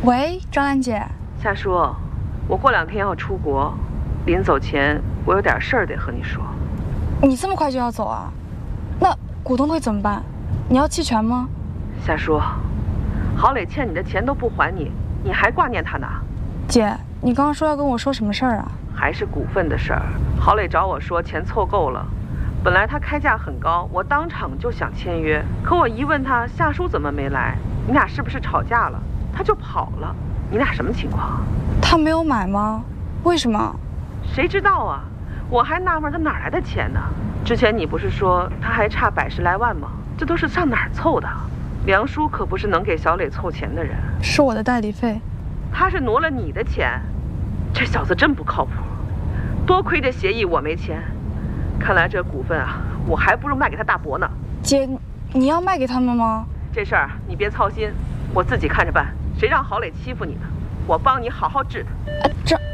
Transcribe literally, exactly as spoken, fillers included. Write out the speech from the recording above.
喂，张兰姐。 夏叔，我过两天要出国，临走前我有点事儿得和你说。 你这么快就要走啊？那股东会怎么办？你要弃权吗？ 夏叔，郝磊欠你的钱都不还你，你还挂念他呢？ 姐，你刚刚说要跟我说什么事儿啊？还是股份的事儿。郝磊找我说钱凑够了，本来他开价很高，我当场就想签约，可我一问他夏叔怎么没来，你俩是不是吵架了？他就跑了。你俩什么情况？ 他没有买吗？为什么？ 谁知道啊，我还纳闷他哪来的钱呢。之前你不是说他还差百十来万吗？这都是上哪儿凑的？梁叔可不是能给小磊凑钱的人。 是我的代理费。 他是挪了你的钱，这小子真不靠谱。多亏这协议我没签，看来这股份啊，我还不如卖给他大伯呢。 姐，你要卖给他们吗？ 这事儿你别操心，我自己看着办。谁让郝磊欺负你的，我帮你好好治他。 这。